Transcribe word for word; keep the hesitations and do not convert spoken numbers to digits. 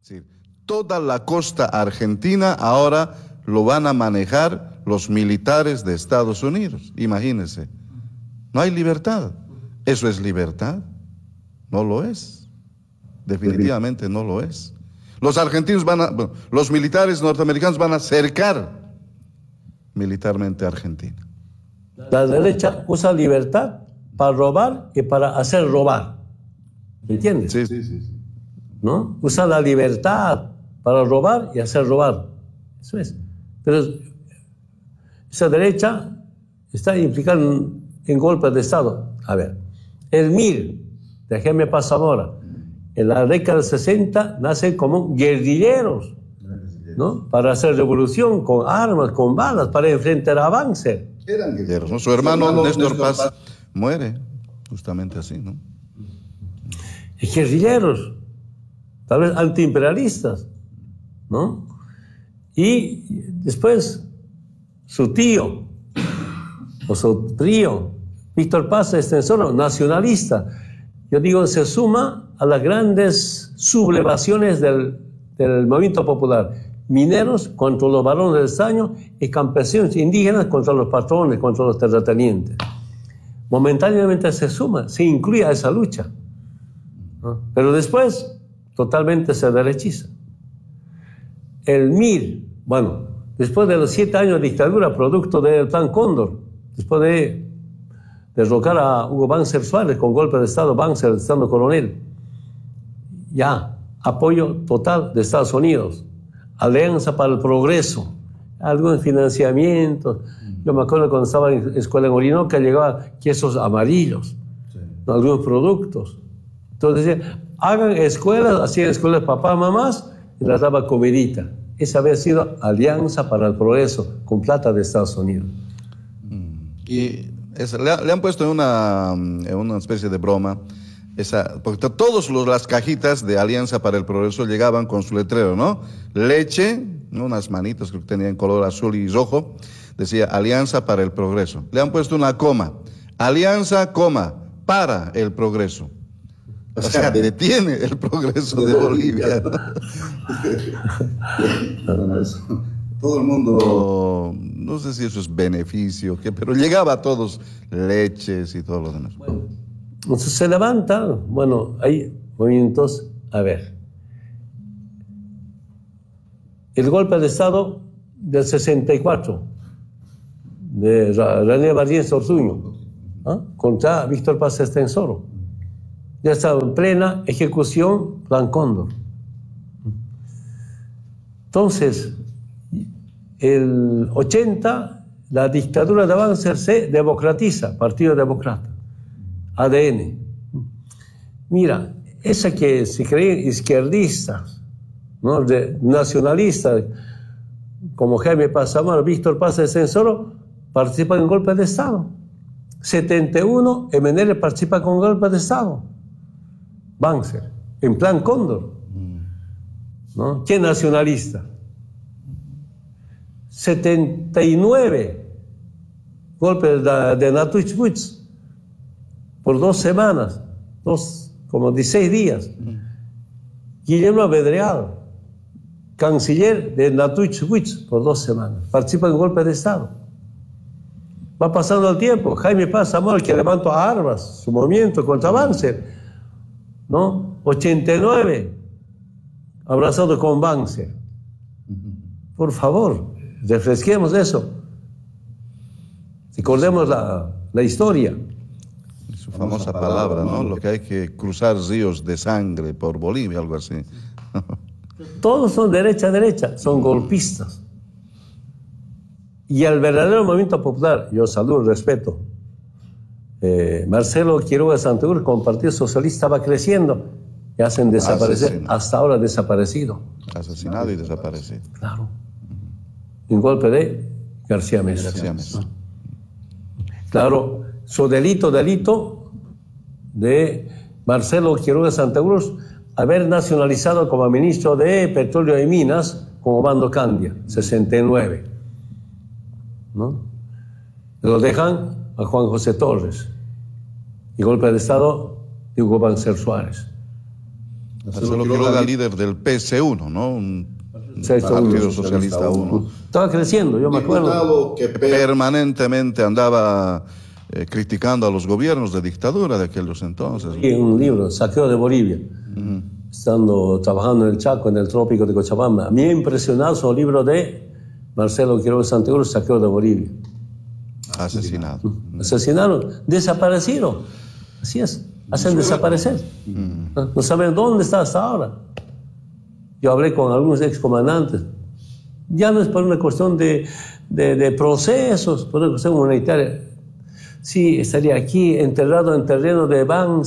Sí, toda la costa argentina ahora lo van a manejar los militares de Estados Unidos. Imagínense. No hay libertad. ¿Eso es libertad? No lo es. Definitivamente no lo es. Los argentinos van a, bueno, los militares norteamericanos van a cercar militarmente a Argentina. La derecha usa libertad para robar y para hacer robar. ¿Me entiendes? Sí, sí, sí. ¿No? Usa la libertad para robar y hacer robar. Eso es. Pero esa derecha está implicada en, en golpes de Estado. A ver, el M I R de Jaime Paz Zamora, en la década del sesenta, nace como guerrilleros, ¿no? Para hacer revolución con armas, con balas, para enfrentar a Banzer. Eran guerrilleros, ¿no? Su hermano, Su hermano Néstor, Néstor Paz, Paz muere justamente así, ¿no? Y guerrilleros, tal vez antiimperialistas, ¿no? Y después su tío, o su trío, Víctor Paz Estenssoro, nacionalista. Yo digo, se suma a las grandes sublevaciones del, del movimiento popular. Mineros contra los varones del estaño y campesinos indígenas contra los patrones, contra los terratenientes. Momentáneamente se suma, se incluye a esa lucha, ¿no? Pero después totalmente se derechiza. El M I R, bueno, después de los siete años de dictadura, producto del Plan Cóndor, después de derrocar a Hugo Banzer Suárez con golpe de Estado, Banzer estando coronel, ya, apoyo total de Estados Unidos, Alianza para el Progreso, algunos financiamientos. Yo me acuerdo cuando estaba en escuela en Orinoco, llegaba quesos amarillos, sí, algunos productos. Entonces decían, hagan escuelas, hacían escuelas papá, mamás, y les daba comidita. Esa había sido Alianza para el Progreso, con plata de Estados Unidos. Y es, le, le han puesto en una, en una especie de broma, esa, porque todas las cajitas de Alianza para el Progreso llegaban con su letrero, ¿no? Leche, ¿no? Unas manitas que tenían color azul y rojo, decía Alianza para el Progreso. Le han puesto una coma, Alianza, coma, para el Progreso. O sea, detiene el progreso de Bolivia. Todo el mundo, no sé si eso es beneficio, ¿qué? Pero llegaba a todos leches y todo lo demás. Bueno, entonces se levanta, bueno, hay movimientos, a ver. El golpe de Estado del sesenta y cuatro, de René Barrientos Ortuño, ¿eh? Contra Víctor Paz Estenssoro. Ya estaba en plena ejecución Plan Cóndor. Entonces, el ochenta, la dictadura de Banzer se democratiza, Partido Demócrata, A D N. Mira, esa que se creen izquierdistas, ¿no? De, nacionalistas, como Jaime Paz Zamora, Víctor Paz Estenssoro, participan en golpe de Estado. setenta y uno, M N L participa con golpe de Estado. Banzer, en Plan Cóndor, ¿no? ¿Qué nacionalista? setenta y nueve, golpe de, de Natuch Buits, por dos semanas, dos, como dieciséis días. Guillermo Bedreal, canciller de Natuch Buits, por dos semanas, participa en golpe de Estado. Va pasando el tiempo, Jaime Paz Zamora, que levantó a armas, su movimiento contra Banzer, ¿no? ochenta y nueve, abrazado con Banzer. Por favor, refresquemos eso. Recordemos la, la historia. Su famosa palabra, ¿no? Lo que hay que cruzar ríos de sangre por Bolivia, algo así. Todos son derecha, derecha, son golpistas. Y el verdadero movimiento popular, yo saludo, respeto. Eh, Marcelo Quiroga Santagurri con el Partido Socialista va creciendo y hacen desaparecer, Asesinado. Hasta ahora desaparecido. Asesinado y desaparecido. Claro. Un golpe de García Meza. García Meza. ¿No? Claro, su delito, delito de Marcelo Quiroga Santagurri, haber nacionalizado como ministro de Petróleo y Minas como Bando Candia, sesenta y nueve. ¿No? Lo dejan a Juan José Torres y golpe de Estado de Hugo Banzer Suárez. Marcelo Quiroga, líder del P C uno, ¿no? Un Sexto Partido uno. Socialista uno. Estaba creciendo, yo me acuerdo. Diputado que permanentemente andaba eh, criticando a los gobiernos de dictadura de aquellos entonces. Y en un libro, Saqueo de Bolivia, uh-huh. estando trabajando en el Chaco, en el trópico de Cochabamba. Me ha impresionado su libro de Marcelo Quiroga Santeguro, Saqueo de Bolivia. Asesinado. Uh-huh. Asesinaron, desaparecieron. Así es, hacen desaparecer. Uh-huh. No saben dónde está hasta ahora. Yo hablé con algunos excomandantes. Ya no es por una cuestión de, de, de procesos, por una cuestión humanitaria. Sí, estaría aquí enterrado en terreno de Banks.